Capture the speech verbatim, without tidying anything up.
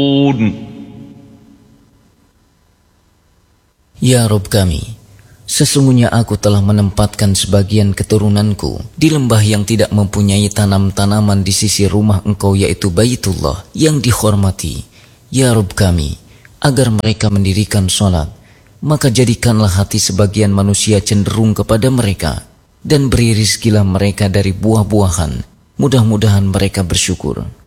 Ya Rabb kami, sesungguhnya aku telah menempatkan sebagian keturunanku di lembah yang tidak mempunyai tanam-tanaman di sisi rumah Engkau, yaitu Baitullah yang dihormati. Ya Rabb kami, agar mereka mendirikan sholat, maka jadikanlah hati sebagian manusia cenderung kepada mereka, dan beri rizkilah mereka dari buah-buahan, mudah-mudahan mereka bersyukur.